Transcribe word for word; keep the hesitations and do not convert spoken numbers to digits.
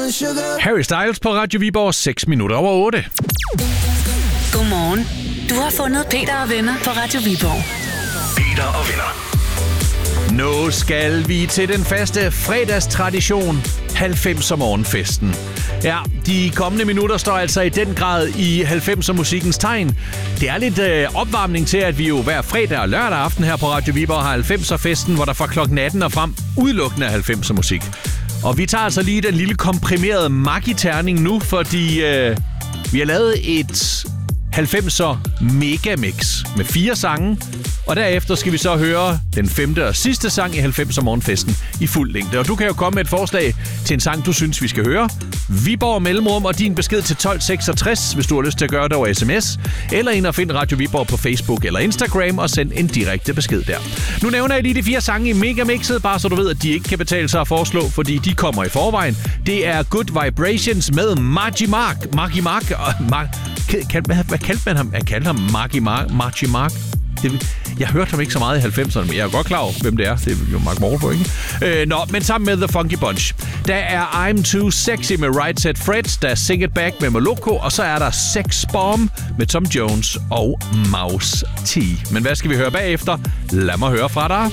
Harry Styles på Radio Viborg, seks minutter over otte. Godmorgen. Du har fundet Peter og venner på Radio Viborg. Peter og venner. Nu skal vi til den faste fredagstradition, halvfemser morgenfesten. Ja, de kommende minutter står altså i den grad i halvfemser musikkens tegn. Det er lidt øh, opvarmning til, at vi jo hver fredag og lørdag aften her på Radio Viborg har halvfemser festen, hvor der fra klokken atten og frem udelukkende er halvfemser musik. Og vi tager altså lige den lille komprimerede Maggi-terning nu, fordi øh, vi har lavet et halvfemser megamix med fire sange. Og derefter skal vi så høre den femte og sidste sang i halvfemser morgenfesten i fuld længde. Og du kan jo komme med et forslag til en sang, du synes, vi skal høre. Viborg Mellemrum og din besked til tolv seksogtres, hvis du har lyst til at gøre det over sms. Eller ind og find Radio Viborg på Facebook eller Instagram og send en direkte besked der. Nu nævner jeg lige de fire sange i megamixet, bare så du ved, at de ikke kan betale sig at foreslå, fordi de kommer i forvejen. Det er Good Vibrations med Margie Mark. Margie Mark og Mark... Kan, hvad, hvad kaldte man ham? Jeg kaldte ham Margie Mark. Margie Mark. Det, jeg hørte ham ikke så meget i halvfemserne, men jeg er godt klar over, hvem det er. Det er jo Mark Wahlberg, ikke? Øh, nå, men sammen med The Funky Bunch. Der er I'm Too Sexy med Right Said Fred. Der er Sing It Back med Moloko. Og så er der Sex Bomb med Tom Jones og Mouse T. Men hvad skal vi høre bagefter? Lad mig høre fra dig.